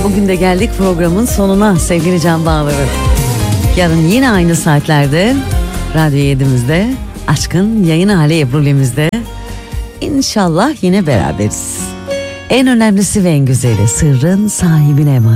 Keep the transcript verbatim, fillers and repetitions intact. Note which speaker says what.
Speaker 1: bugün de geldik programın sonuna sevgili can bağları. Yarın yine aynı saatlerde Radyo yedimizde Aşkın yayın hali Ebru'lemizde İnşallah yine beraberiz. En önemlisi ve en güzeli sırrın sahibine emanet.